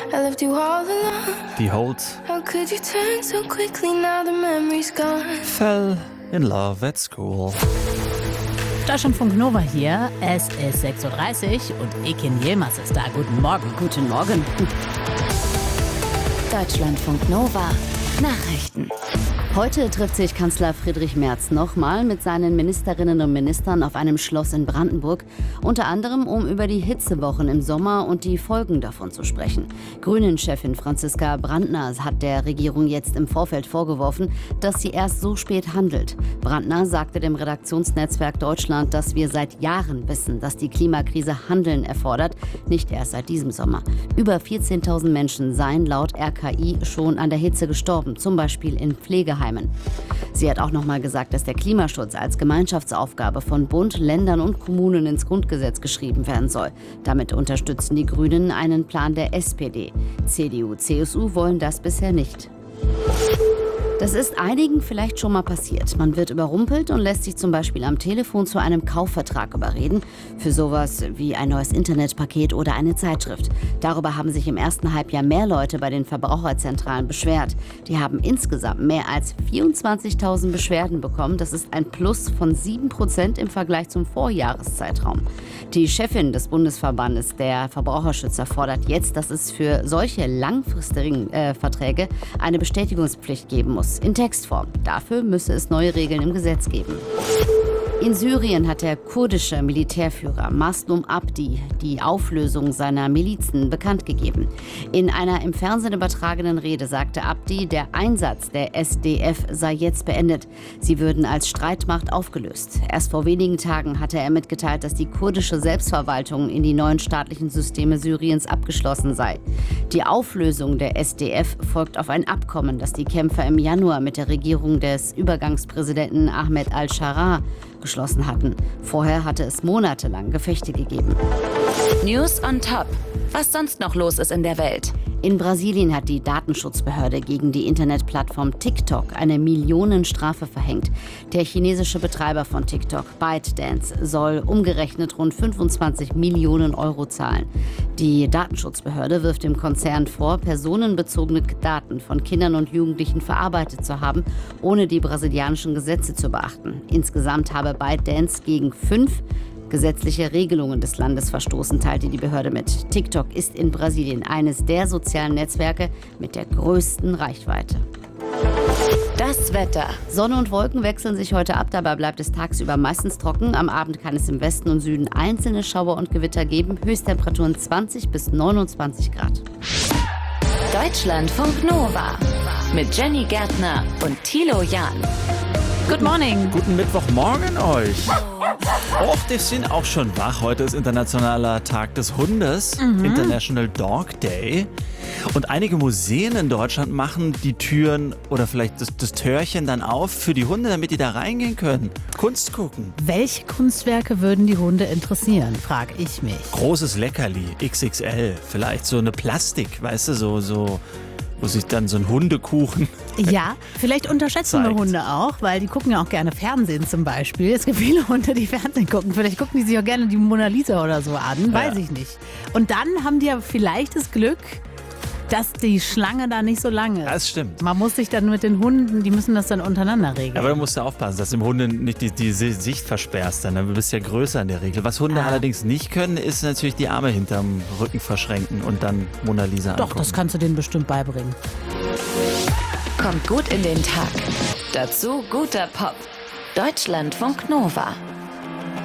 I left you all alone. Die Holt How could you turn so quickly? Now the memory's gone. fell in love at school. Deutschlandfunk Nova hier. Es ist 6.30 Uhr und Ekin Yilmaz ist da. Guten Morgen. Guten Morgen. Deutschlandfunk Nova. Nachrichten. Heute trifft sich Kanzler Friedrich Merz nochmal mit seinen Ministerinnen und Ministern auf einem Schloss in Brandenburg. Unter anderem, um über die Hitzewochen im Sommer und die Folgen davon zu sprechen. Grünen-Chefin Franziska Brandner hat der Regierung jetzt im Vorfeld vorgeworfen, dass sie erst so spät handelt. Brandner sagte dem Redaktionsnetzwerk Deutschland, dass wir seit Jahren wissen, dass die Klimakrise Handeln erfordert, nicht erst seit diesem Sommer. Über 14.000 Menschen seien laut RKI schon an der Hitze gestorben, zum Beispiel in Pflegeheimen. Sie hat auch noch mal gesagt, dass der Klimaschutz als Gemeinschaftsaufgabe von Bund, Ländern und Kommunen ins Grundgesetz geschrieben werden soll. Damit unterstützen die Grünen einen Plan der SPD. CDU, CSU wollen das bisher nicht. Das ist einigen vielleicht schon mal passiert. Man wird überrumpelt und lässt sich zum Beispiel am Telefon zu einem Kaufvertrag überreden. Für sowas wie ein neues Internetpaket oder eine Zeitschrift. Darüber haben sich im ersten Halbjahr mehr Leute bei den Verbraucherzentralen beschwert. Die haben insgesamt mehr als 24.000 Beschwerden bekommen. Das ist ein Plus von 7% im Vergleich zum Vorjahreszeitraum. Die Chefin des Bundesverbandes der Verbraucherschützer fordert jetzt, dass es für solche langfristigen Verträge eine Bestätigungspflicht geben muss. In Textform. Dafür müsse es neue Regeln im Gesetz geben. In Syrien hat der kurdische Militärführer Maslum Abdi die Auflösung seiner Milizen bekannt gegeben. In einer im Fernsehen übertragenen Rede sagte Abdi, der Einsatz der SDF sei jetzt beendet. Sie würden als Streitmacht aufgelöst. Erst vor wenigen Tagen hatte er mitgeteilt, dass die kurdische Selbstverwaltung in die neuen staatlichen Systeme Syriens abgeschlossen sei. Die Auflösung der SDF folgt auf ein Abkommen, das die Kämpfer im Januar mit der Regierung des Übergangspräsidenten Ahmed al-Sharaa geschlossen hatten. Vorher hatte es monatelang Gefechte gegeben. News on top. Was sonst noch los ist in der Welt? In Brasilien hat die Datenschutzbehörde gegen die Internetplattform TikTok eine Millionenstrafe verhängt. Der chinesische Betreiber von TikTok, ByteDance, soll umgerechnet rund 25 Millionen Euro zahlen. Die Datenschutzbehörde wirft dem Konzern vor, personenbezogene Daten von Kindern und Jugendlichen verarbeitet zu haben, ohne die brasilianischen Gesetze zu beachten. Insgesamt habe ByteDance gegen 5 gesetzliche Regelungen des Landes verstoßen, teilte die Behörde mit. TikTok ist in Brasilien eines der sozialen Netzwerke mit der größten Reichweite. Das Wetter. Sonne und Wolken wechseln sich heute ab, dabei bleibt es tagsüber meistens trocken. Am Abend kann es im Westen und Süden einzelne Schauer und Gewitter geben. Höchsttemperaturen 20 bis 29 Grad. Deutschlandfunk Nova. Mit Jenny Gärtner und Thilo Jahn. Good morning. Guten Mittwochmorgen euch. Och, die sind auch schon wach. Heute ist Internationaler Tag des Hundes, International Dog Day. Und einige Museen in Deutschland machen die Türen oder vielleicht das Türchen dann auf für die Hunde, damit die da reingehen können. Kunst gucken. Welche Kunstwerke würden die Hunde interessieren, frage ich mich. Großes Leckerli, XXL. Vielleicht so eine Plastik, weißt du, so wo sich dann so ein Hundekuchen... Ja, vielleicht unterschätzen wir zeigt. Hunde auch, weil die gucken ja auch gerne Fernsehen zum Beispiel. Es gibt viele Hunde, die Fernsehen gucken. Vielleicht gucken die sich auch gerne die Mona Lisa oder so an, weiß ich nicht. Und dann haben die ja vielleicht das Glück, dass die Schlange da nicht so lang ist. Das stimmt. Man muss sich dann mit den Hunden, die müssen das dann untereinander regeln. Aber da musst du aufpassen, dass du dem Hunde nicht die Sicht versperrst. Dann. Du bist ja größer in der Regel. Was Hunde allerdings nicht können, ist natürlich die Arme hinterm Rücken verschränken und dann Mona Lisa angucken. Doch, das kannst du denen bestimmt beibringen. Kommt gut in den Tag. Dazu guter Pop. Deutschlandfunk Nova.